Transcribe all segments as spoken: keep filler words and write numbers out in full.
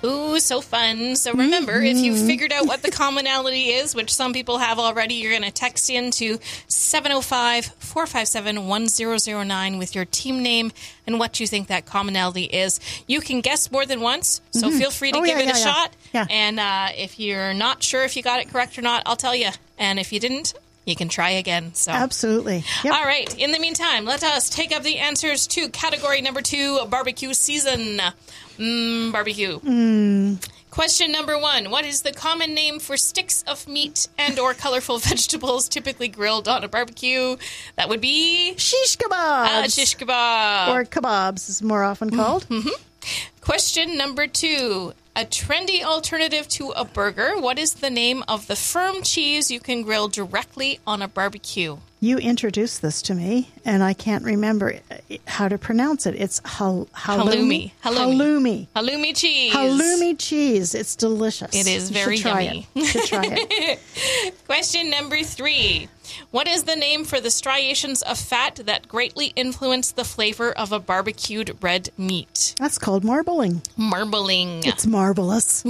Ooh, so fun. So remember, mm-hmm. if you figured out what the commonality is, which some people have already, you're going to text in to seven oh five, four five seven, one oh oh nine with your team name and what you think that commonality is. You can guess more than once, so mm-hmm. feel free to oh, give yeah, it yeah, a yeah. shot. Yeah. And uh, if you're not sure if you got it correct or not, I'll tell you. And if you didn't, you can try again. So absolutely. Yep. All right. In the meantime, let us take up the answers to category number two, barbecue season. Mm, barbecue. Mm. Question number one. What is the common name for sticks of meat and or colorful vegetables typically grilled on a barbecue? That would be... shish kebabs. Uh, shish kebab. Or kebabs is more often called. Mm-hmm. Question number two. A trendy alternative to a burger. What is the name of the firm cheese you can grill directly on a barbecue? You introduced this to me, and I can't remember how to pronounce it. It's hal- halloumi. Halloumi. Halloumi. Halloumi cheese. Halloumi cheese. It's delicious. It is you very should try yummy. It. You should try it. Question number three. What is the name for the striations of fat that greatly influence the flavor of a barbecued red meat? That's called marbling. Marbling. It's marvelous.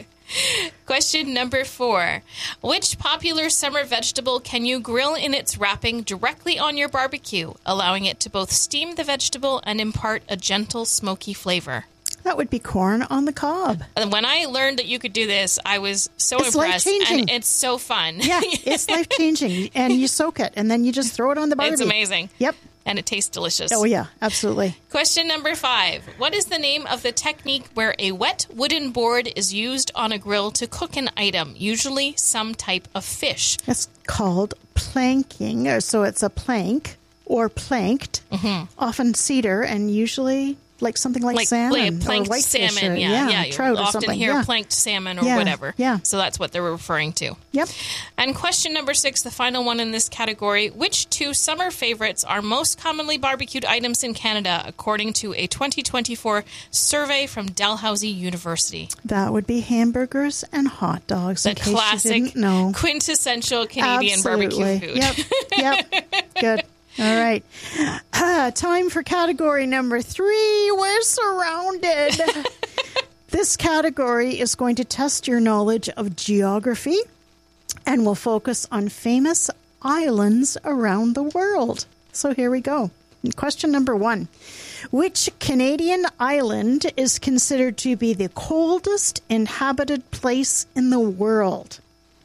Question number four. Which popular summer vegetable can you grill in its wrapping directly on your barbecue, allowing it to both steam the vegetable and impart a gentle, smoky flavor? That would be corn on the cob. And when I learned that you could do this, I was so it's impressed. Life-changing. And it's so fun. Yeah, it's life-changing. And you soak it, and then you just throw it on the barbecue. It's amazing. Yep. And it tastes delicious. Oh, yeah, absolutely. Question number five. What is the name of the technique where a wet wooden board is used on a grill to cook an item, usually some type of fish? It's called planking, or so it's a plank or planked, mm-hmm. often cedar, and usually like something like, like salmon like planked or whitefish salmon, or, yeah, yeah, yeah. trout You'll or often something. hear yeah. planked salmon or yeah, whatever. Yeah. So that's what they're referring to. Yep. And question number six, the final one in this category. Which two summer favorites are most commonly barbecued items in Canada, according to a twenty twenty-four survey from Dalhousie University? That would be hamburgers and hot dogs. The in case classic, you didn't know. quintessential Canadian Absolutely. barbecue food. Yep. Yep. Good. All right. Uh, time for category number three. We're surrounded. This category is going to test your knowledge of geography and will focus on famous islands around the world. So here we go. Question number one. Which Canadian island is considered to be the coldest inhabited place in the world?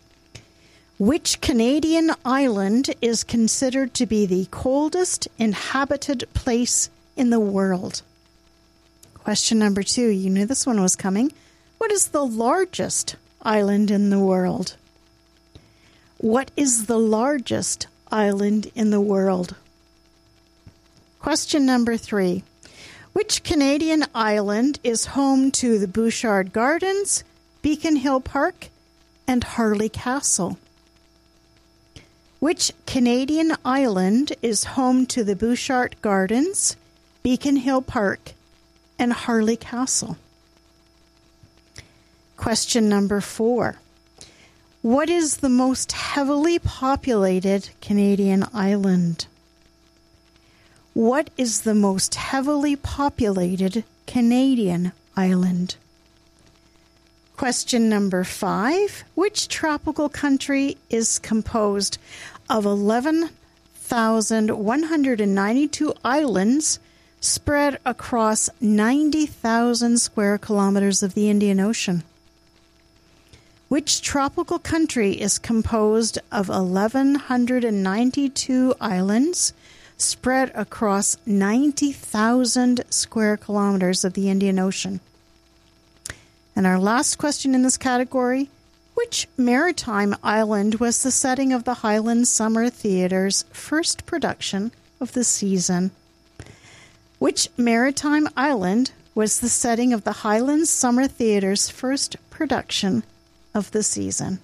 Which Canadian island is considered to be the coldest inhabited place in the world? Question number two. You knew this one was coming. What is the largest island in the world? What is the largest island in the world? Question number three. Which Canadian island is home to the Bouchard Gardens, Beacon Hill Park, and Harley Castle? Which Canadian island is home to the Bouchard Gardens, Beacon Hill Park, and Harley Castle? Question number four. What is the most heavily populated Canadian island? What is the most heavily populated Canadian island? Question number five. Which tropical country is composed of eleven thousand one hundred ninety-two islands spread across ninety thousand square kilometers of the Indian Ocean? Which tropical country is composed of eleven ninety-two islands spread across ninety thousand square kilometers of the Indian Ocean? And our last question in this category, which maritime island was the setting of the Highland Summer Theatre's first production of the season? Which maritime island was the setting of the Highland Summer Theatre's first production of the season?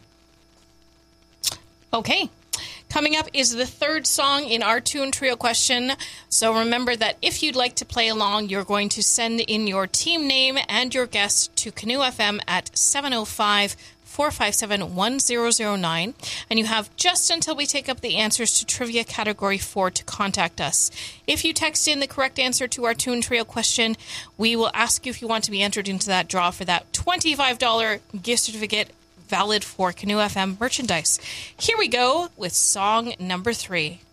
Okay. Coming up is the third song in our Tune Trio question. So remember that if you'd like to play along, you're going to send in your team name and your guess to Canoe F M at seven oh five, four five seven, one oh oh nine. And you have just until we take up the answers to Trivia Category four to contact us. If you text in the correct answer to our Tune Trio question, we will ask you if you want to be entered into that draw for that twenty-five dollars gift certificate valid for Canoe F M merchandise. Here we go with song number three.